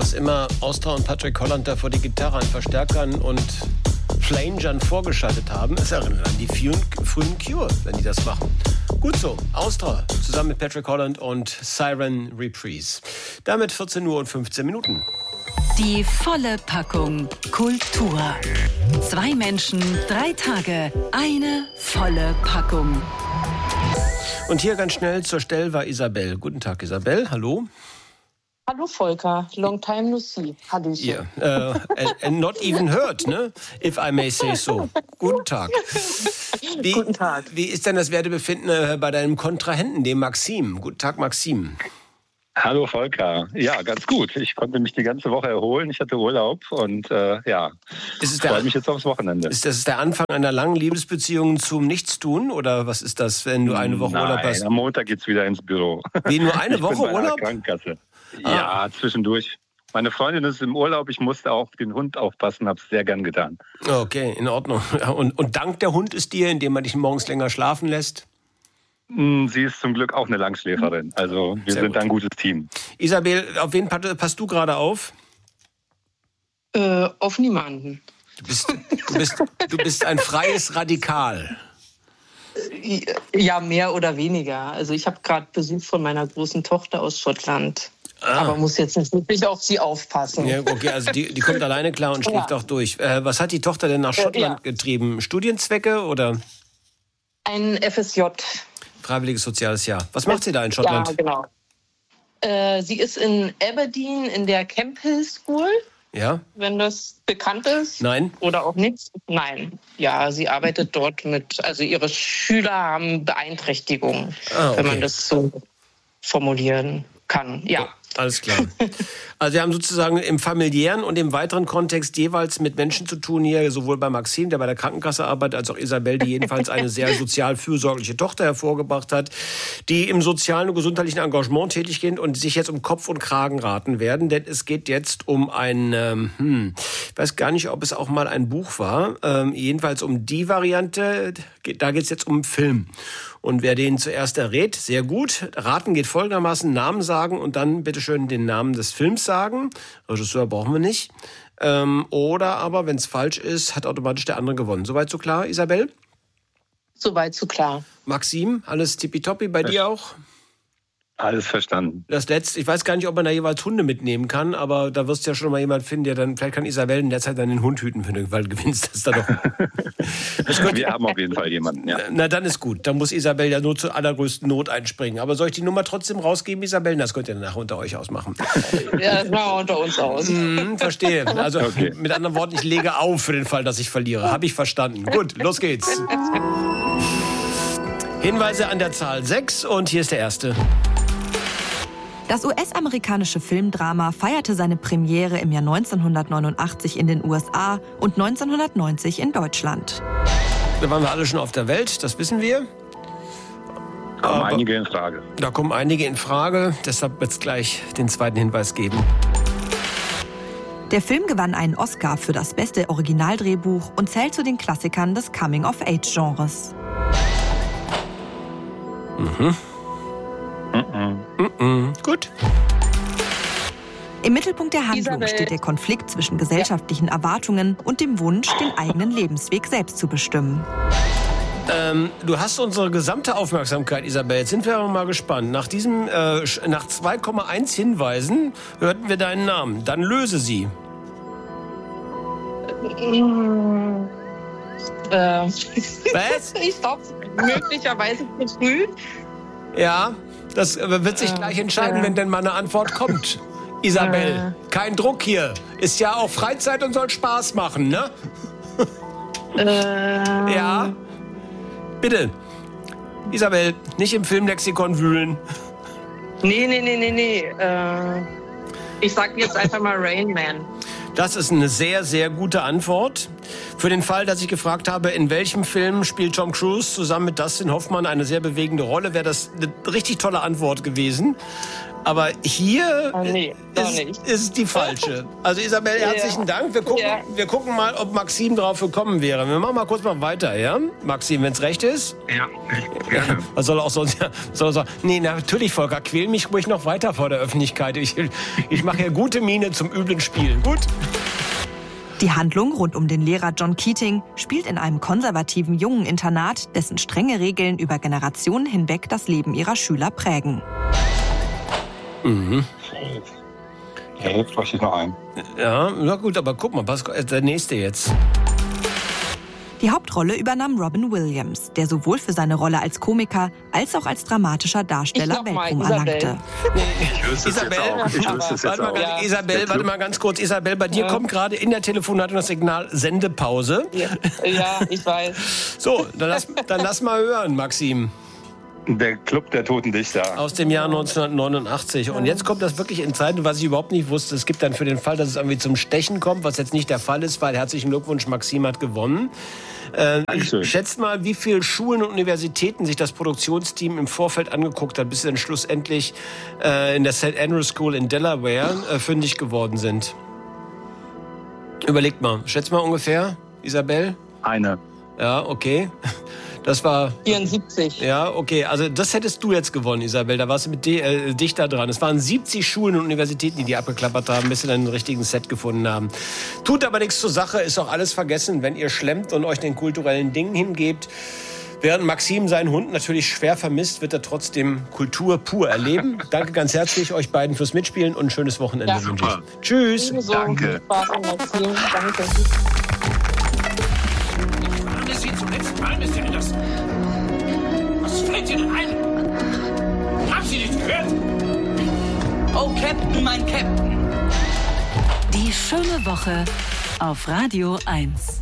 was immer Austria und Patrick Holland da vor die Gitarre an Verstärkern und Flangern vorgeschaltet haben, es erinnert an die frühen Cure, wenn die das machen. Gut so, Austria zusammen mit Patrick Holland und Siren Reprise. Damit 14 Uhr und 15 Minuten. Die volle Packung Kultur. 2 Menschen, 3 Tage, eine volle Packung. Und hier ganz schnell zur Stelle war Isabel. Guten Tag, Isabel. Hallo. Hallo Volker, long time no see. Hallöchen. Yeah. And not even heard, ne? If I may say so. Guten Tag. Guten Tag. Wie ist denn das Wertebefinden bei deinem Kontrahenten, dem Maxim? Guten Tag, Maxim. Hallo Volker. Ja, ganz gut. Ich konnte mich die ganze Woche erholen. Ich hatte Urlaub und freue mich jetzt aufs Wochenende. Ist das der Anfang einer langen Liebesbeziehung zum Nichtstun? Oder was ist das, wenn du eine Woche Urlaub hast? Am Montag geht's wieder ins Büro. Wie, nur eine Woche Urlaub? Krankenkasse. Ja, zwischendurch. Meine Freundin ist im Urlaub. Ich musste auf den Hund aufpassen, habe es sehr gern getan. Okay, in Ordnung. Und dank der Hund ist dir, indem man dich morgens länger schlafen lässt? Sie ist zum Glück auch eine Langschläferin. Also wir sind ein gutes Team. Isabel, auf wen passt du gerade auf? Auf niemanden. Du bist ein freies Radikal. Ja, mehr oder weniger. Also ich habe gerade Besuch von meiner großen Tochter aus Schottland. Aber muss jetzt nicht wirklich auf sie aufpassen. Ja, okay, also die kommt alleine klar und schläft auch durch. Was hat die Tochter denn nach Schottland getrieben? Studienzwecke oder? Ein FSJ. Freiwilliges soziales Jahr. Was macht sie da in Schottland? Ja, genau. Sie ist in Aberdeen in der Camphill School. Ja. Wenn das bekannt ist. Nein. Oder auch nicht. Nein. Ja, sie arbeitet dort also ihre Schüler haben Beeinträchtigungen, wenn man das so formulieren kann. Ja. Alles klar. Also wir haben sozusagen im familiären und im weiteren Kontext jeweils mit Menschen zu tun hier, sowohl bei Maxim, der bei der Krankenkasse arbeitet, als auch Isabel, die jedenfalls eine sehr sozial fürsorgliche Tochter hervorgebracht hat, die im sozialen und gesundheitlichen Engagement tätig sind und sich jetzt um Kopf und Kragen raten werden, denn es geht jetzt um ein, ich weiß gar nicht, ob es auch mal ein Buch war, jedenfalls um die Variante, da geht es jetzt um einen Film. Und wer den zuerst errät, sehr gut. Raten geht folgendermaßen: Namen sagen und dann bitteschön den Namen des Films sagen. Regisseur brauchen wir nicht. Oder aber, wenn es falsch ist, hat automatisch der andere gewonnen. Soweit so klar, Isabel? Soweit so klar. Maxim, alles tippitoppi, bei dir auch? Alles verstanden. Das Letzte, ich weiß gar nicht, ob man da jeweils Hunde mitnehmen kann, aber da wirst du ja schon mal jemand finden, der dann, vielleicht kann Isabel in der Zeit dann den Hund hüten, weil du gewinnst das da doch. Wir haben auf jeden Fall jemanden, ja. Na, dann ist gut. Dann muss Isabel ja nur zur allergrößten Not einspringen. Aber soll ich die Nummer trotzdem rausgeben, Isabel? Das könnt ihr danach unter euch ausmachen. Ja, das machen wir unter uns aus. Verstehe. Also mit anderen Worten, ich lege auf für den Fall, dass ich verliere. Habe ich verstanden. Gut, los geht's. Hinweise an der Zahl 6 und hier ist der erste. Das US-amerikanische Filmdrama feierte seine Premiere im Jahr 1989 in den USA und 1990 in Deutschland. Da waren wir alle schon auf der Welt, das wissen wir. Kommen einige in Frage. Da kommen einige in Frage, deshalb wird es gleich den zweiten Hinweis geben. Der Film gewann einen Oscar für das beste Originaldrehbuch und zählt zu den Klassikern des Coming-of-Age-Genres. Gut. Im Mittelpunkt der Handlung steht der Konflikt zwischen gesellschaftlichen Erwartungen und dem Wunsch, den eigenen Lebensweg selbst zu bestimmen. Du hast unsere gesamte Aufmerksamkeit, Isabel. Jetzt sind wir aber mal gespannt. Nach 2,1 Hinweisen hörten wir deinen Namen. Dann löse sie. Was? Ich glaube, möglicherweise zu früh. Ja, das wird sich gleich entscheiden, wenn denn mal eine Antwort kommt. Isabel, kein Druck hier. Ist ja auch Freizeit und soll Spaß machen, ne? Ja? Bitte. Isabel, nicht im Filmlexikon wühlen. Nee. Ich sag jetzt einfach mal Rain Man. Das ist eine sehr, sehr gute Antwort. Für den Fall, dass ich gefragt habe, in welchem Film spielt Tom Cruise zusammen mit Dustin Hoffmann eine sehr bewegende Rolle, wäre das eine richtig tolle Antwort gewesen. Aber hier ist die falsche. Also Isabel, herzlichen Dank. Wir gucken mal, ob Maxim drauf gekommen wäre. Wir machen mal kurz weiter, ja? Maxim, wenn es recht ist? Ja, gerne. Was soll er auch sonst sagen? Nee, natürlich, Volker, quäl mich ruhig noch weiter vor der Öffentlichkeit. Ich mache hier gute Miene zum üblen Spiel. Gut? Die Handlung rund um den Lehrer John Keating spielt in einem konservativen Jungeninternat, dessen strenge Regeln über Generationen hinweg das Leben ihrer Schüler prägen. Mhm. Ja, jetzt bräuchte ich noch einen. Ja, na gut, aber guck mal, was ist der nächste jetzt? Die Hauptrolle übernahm Robin Williams, der sowohl für seine Rolle als Komiker als auch als dramatischer Darsteller Weltruhm erlangte. Ich wüsste es jetzt auch. Isabel, warte mal ganz kurz. Isabel, bei dir kommt gerade in der Telefonleitung das Signal Sendepause. Ja, ich weiß. So, dann lass mal hören, Maxim. Der Club der Toten Dichter. Aus dem Jahr 1989. Und jetzt kommt das wirklich in Zeiten, was ich überhaupt nicht wusste. Es gibt dann für den Fall, dass es irgendwie zum Stechen kommt, was jetzt nicht der Fall ist, weil herzlichen Glückwunsch, Maxim hat gewonnen. Schätzt mal, wie viele Schulen und Universitäten sich das Produktionsteam im Vorfeld angeguckt hat, bis sie dann schlussendlich in der St. Andrews School in Delaware fündig geworden sind. Überlegt mal. Schätzt mal ungefähr, Isabel? Eine. Ja, okay. Das war 74. Ja, okay. Also das hättest du jetzt gewonnen, Isabel. Da warst du mit dichter dran. Es waren 70 Schulen und Universitäten, die abgeklappert haben, bis sie dann einen richtigen Set gefunden haben. Tut aber nichts zur Sache, ist auch alles vergessen, wenn ihr schlemmt und euch den kulturellen Dingen hingebt. Während Maxim seinen Hund natürlich schwer vermisst, wird er trotzdem Kultur pur erleben. Danke ganz herzlich euch beiden fürs Mitspielen und ein schönes Wochenende. Ja, wünsche ich. Tschüss. Danke. Spaß, Maxim. Danke. Was fällt dir denn ein? Haben Sie nicht gehört? Oh, Captain, mein Captain. Die schöne Woche auf Radio 1.